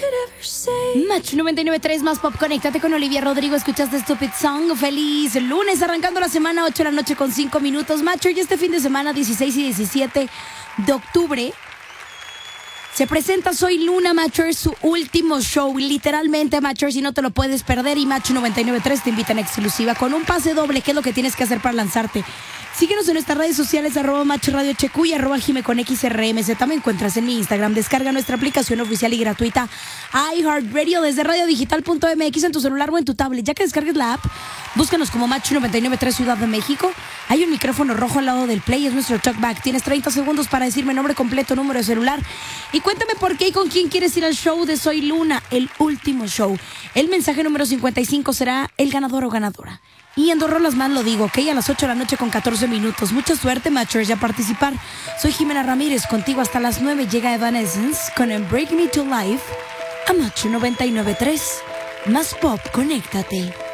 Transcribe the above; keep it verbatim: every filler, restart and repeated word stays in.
Match noventa y nueve punto tres más pop. Conéctate con Olivia Rodrigo. Escuchaste Stupid Song. Feliz lunes, arrancando la semana, ocho de la noche con cinco minutos. Macho, y este fin de semana, dieciséis y diecisiete de octubre, se presenta Soy Luna, Macho, su último show. Literalmente, Macho, si no te lo puedes perder. Y Macho noventa y nueve punto tres te invita en exclusiva con un pase doble. ¿Qué es lo que tienes que hacer para lanzarte? Síguenos en nuestras redes sociales, arroba Macho Radio H Q y arroba Jime con X R M Z. Me encuentras en mi Instagram. Descarga nuestra aplicación oficial y gratuita iHeartRadio desde radio digital punto m x en tu celular o en tu tablet. Ya que descargues la app, búscanos como Macho noventa y nueve punto tres Ciudad de México. Hay un micrófono rojo al lado del play, es nuestro talkback. Tienes treinta segundos para decirme nombre completo, número de celular y cuéntame por qué y con quién quieres ir al show de Soy Luna, el último show. El mensaje número cincuenta y cinco será el ganador o ganadora. Y en dos rolas más lo digo, ¿ok? A las ocho de la noche con catorce minutos. Mucha suerte, Matchers, y a participar. Soy Jimena Ramírez, contigo hasta las nueve. Llega Evanescence con el Break Me to Life a Macho noventa y nueve punto tres. Más pop, conéctate.